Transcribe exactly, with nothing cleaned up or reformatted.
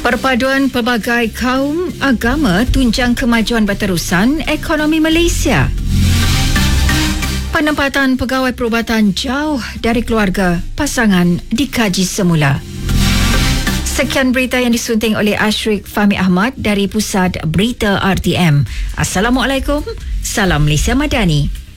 Perpaduan pelbagai kaum agama tunjang kemajuan berterusan ekonomi Malaysia. Penempatan pegawai perubatan jauh dari keluarga pasangan dikaji semula. Sekian berita yang disunting oleh Ashrik Fahmi Ahmad dari Pusat Berita R T M. Assalamualaikum, salam Malaysia Madani.